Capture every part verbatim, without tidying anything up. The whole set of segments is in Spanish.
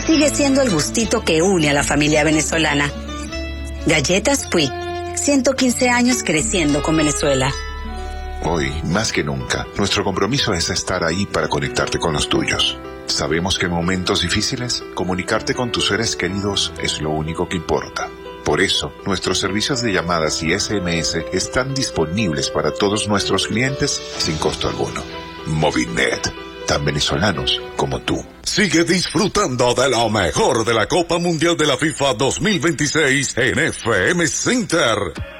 sigue siendo el gustito que une a la familia venezolana. Galletas Puig, ciento quince años creciendo con Venezuela. Hoy, más que nunca, nuestro compromiso es estar ahí para conectarte con los tuyos. Sabemos que en momentos difíciles, comunicarte con tus seres queridos es lo único que importa. Por eso, nuestros servicios de llamadas y ese eme ese están disponibles para todos nuestros clientes sin costo alguno. Movinet, tan venezolanos como tú. Sigue disfrutando de lo mejor de la Copa Mundial de la FIFA dos mil veintiséis en F M Center.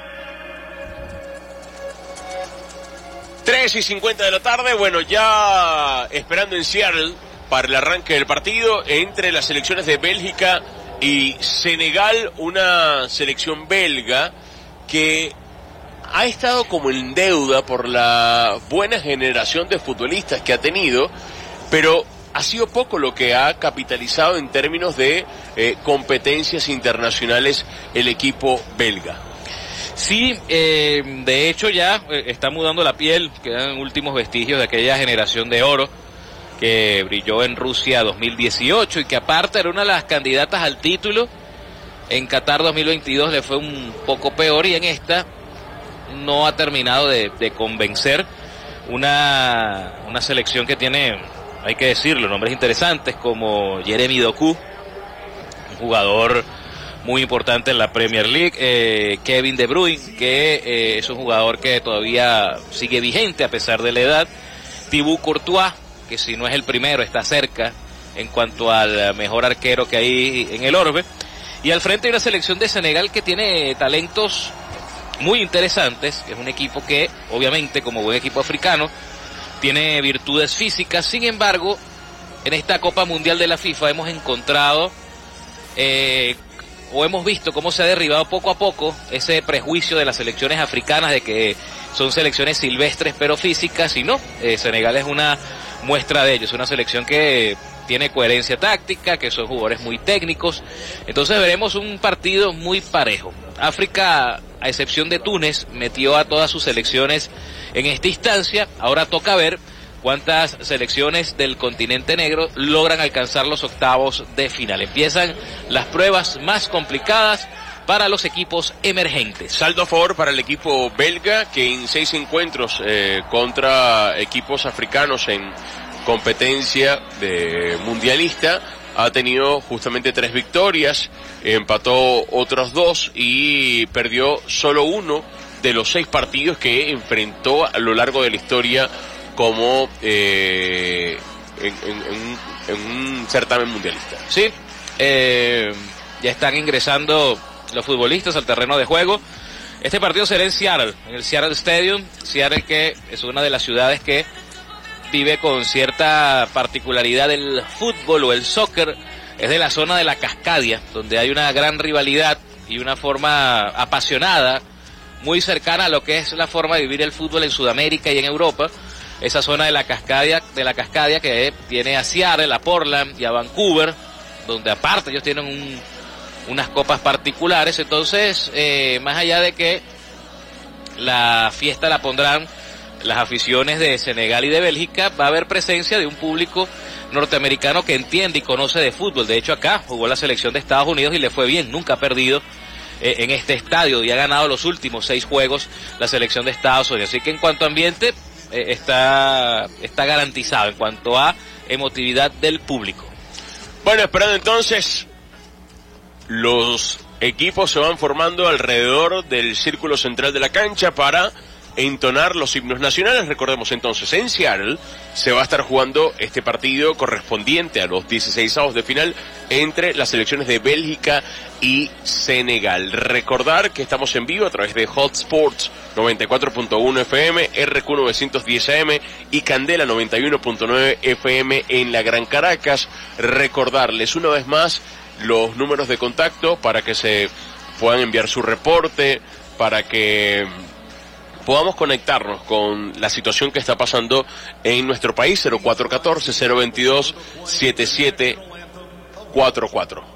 tres y cincuenta de la tarde, bueno, ya esperando en Seattle para el arranque del partido entre las selecciones de Bélgica y Senegal, una selección belga que ha estado como en deuda por la buena generación de futbolistas que ha tenido, pero ha sido poco lo que ha capitalizado en términos de eh, competencias internacionales el equipo belga. Sí, eh, de hecho ya eh, está mudando la piel, quedan últimos vestigios de aquella generación de oro que brilló en Rusia dos mil dieciocho y que aparte era una de las candidatas al título. En Qatar dos mil veintidós le fue un poco peor y en esta no ha terminado de, de convencer. Una, una selección que tiene, hay que decirlo, nombres interesantes como Jeremy Doku, un jugador muy importante en la Premier League, eh, Kevin De Bruyne, que eh, es un jugador que todavía sigue vigente a pesar de la edad, Thibaut Courtois, que si no es el primero está cerca en cuanto al mejor arquero que hay en el orbe, y al frente hay una selección de Senegal que tiene talentos muy interesantes. Es un equipo que obviamente, como buen equipo africano, tiene virtudes físicas. Sin embargo, en esta Copa Mundial de la FIFA hemos encontrado eh, o hemos visto cómo se ha derribado poco a poco ese prejuicio de las selecciones africanas de que son selecciones silvestres pero físicas, y no, eh, Senegal es una muestra de ello. Es una selección que tiene coherencia táctica, que son jugadores muy técnicos. Entonces veremos un partido muy parejo. África, a excepción de Túnez, metió a todas sus selecciones en esta instancia. Ahora toca ver cuántas selecciones del continente negro logran alcanzar los octavos de final. Empiezan las pruebas más complicadas para los equipos emergentes. Saldo a favor para el equipo belga, que en seis encuentros eh, contra equipos africanos en competencia de mundialista ha tenido justamente tres victorias, empató otros dos y perdió solo uno de los seis partidos que enfrentó a lo largo de la historia como eh, en, en, en, en un certamen mundialista. Sí, eh, ya están ingresando los futbolistas al terreno de juego. Este partido será en Seattle, en el Seattle Stadium. Seattle, que es una de las ciudades que vive con cierta particularidad del fútbol o el soccer. Es de la zona de la Cascadia, donde hay una gran rivalidad y una forma apasionada, muy cercana a lo que es la forma de vivir el fútbol en Sudamérica y en Europa. Esa zona de la Cascadia, de la Cascadia que tiene a Seattle, a Portland y a Vancouver, donde aparte ellos tienen un, unas copas particulares. Entonces, eh, más allá de que la fiesta la pondrán las aficiones de Senegal y de Bélgica, va a haber presencia de un público norteamericano que entiende y conoce de fútbol. De hecho, acá jugó la selección de Estados Unidos y le fue bien, nunca ha perdido eh, en este estadio y ha ganado los últimos seis juegos la selección de Estados Unidos. Así que en cuanto a ambiente, eh, está, está garantizado en cuanto a emotividad del público. Bueno, esperando entonces, los equipos se van formando alrededor del círculo central de la cancha para entonar los himnos nacionales. Recordemos entonces, en Seattle se va a estar jugando este partido correspondiente a los dieciseisavos de final entre las selecciones de Bélgica y Senegal. Recordar que estamos en vivo a través de Hot Sports noventa y cuatro punto uno F M, R Q novecientos diez A M y Candela noventa y uno punto nueve F M en la Gran Caracas. Recordarles una vez más los números de contacto para que se puedan enviar su reporte, para que podamos conectarnos con la situación que está pasando en nuestro país. Cero cuatro uno cuatro, cero dos dos, siete siete cuatro cuatro.